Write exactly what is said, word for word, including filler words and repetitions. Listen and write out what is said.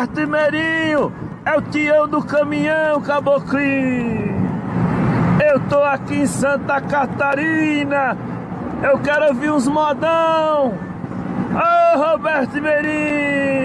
Roberto Meirinho, é o Tião do caminhão, caboclinho. Eu tô aqui em Santa Catarina, eu quero ouvir uns modão. Ô, Roberto Meirinho!